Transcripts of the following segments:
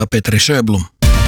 Petri Sjöblom.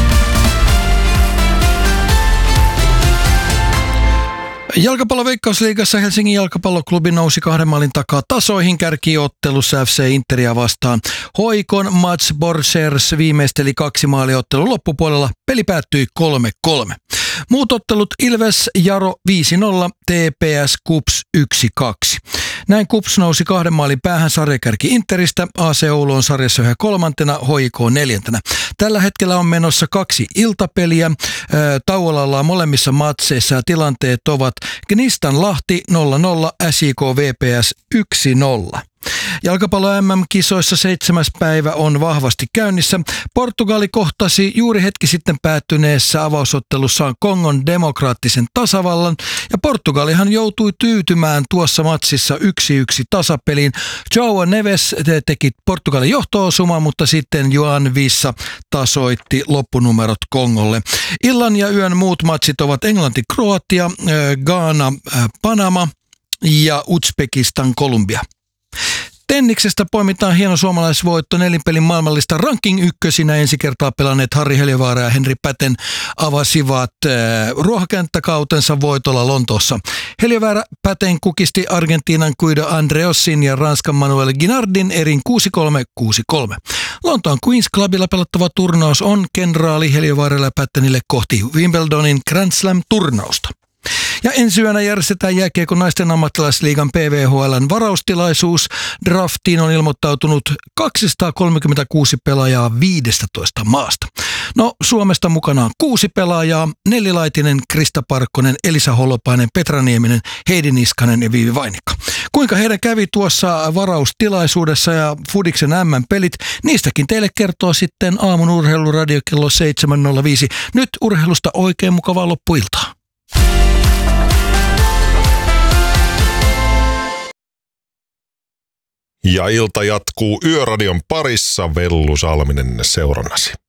Jalkapallon Veikkausliigassa Helsingin jalkapalloklubi nousi 2 maalin takaa tasoihin kärkiottelussa FC Interia vastaan. Hoikon Mats Borchers viimeisteli 2 maaliottelun loppupuolella. Peli päättyi 3-3. Muut ottelut Ilves Jaro 5-0, TPS KuPS 1-2. Näin KuPS nousi 2 maalin päähän sarjakärki Interistä. AC Oulu on sarjassa yhä 3., HJK 4. Tällä hetkellä on menossa 2 iltapeliä. Tauolla ollaan molemmissa matseissa ja tilanteet ovat Gnistan Lahti 0-0, SJK VPS 1-0. Jalkapallo MM-kisoissa 7. päivä on vahvasti käynnissä. Portugali kohtasi juuri hetki sitten päättyneessä avausottelussaan Kongon demokraattisen tasavallan. Ja Portugalihan joutui tyytymään tuossa matsissa 1-1 tasapeliin. João Neves teki Portugalin johto-osuman, mutta sitten Joan Vissa tasoitti loppunumerot Kongolle. Illan ja yön muut matsit ovat Englanti-Kroatia, Ghana, Panama ja Uzbekistan, Kolumbia. Tenniksestä poimitaan hieno suomalaisvoitto. 4-pelin maailmallista ranking ykkösinä ensi kertaa pelanneet Harri Heliövaara ja Henri Päten avasivat ruohokänttäkautensa voitolla Lontoossa. Heliövaara Päten kukisti Argentiinan Guido Andreossin ja Ranskan Manuel Guinardin erin 6-3, 6-3. Lontoon Queen's Clubilla pelattava turnaus on kenraali Heliövaaralle ja Pätenille kohti Wimbledonin Grand Slam-turnausta. Ja ensi yönä järjestetään jääkiekon naisten ammattilaisliigan PVHL:n varaustilaisuus. Draftiin on ilmoittautunut 236 pelaajaa 15 maasta. No, Suomesta mukana on 6 pelaajaa: Nelli Laitinen, Krista Parkkonen, Elisa Holopainen, Petra Nieminen, Heidi Niskanen ja Viivi Vainikka. Kuinka heidän kävi tuossa varaustilaisuudessa ja Fudiksen MM-pelit, niistäkin teille kertoo sitten aamun urheiluradio kello 7.05. Nyt urheilusta oikein mukavaa loppuiltaa. Ja ilta jatkuu Yöradion parissa. Vellu Salminen seurannasi.